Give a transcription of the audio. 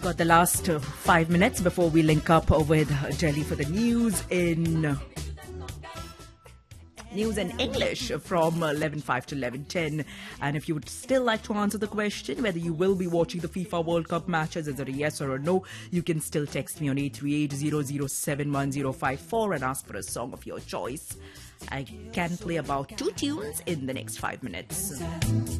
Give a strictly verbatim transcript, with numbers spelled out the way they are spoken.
Got the last uh, five minutes before we link up with Jelly for the news in news in English from eleven five to eleven ten. And if you would still like to answer the question whether you will be watching the FIFA World Cup matches, is it a yes or a no, you can still text me on eight three eight, zero zero seven one zero five four and ask for a song of your choice. I can play about two tunes in the next five minutes.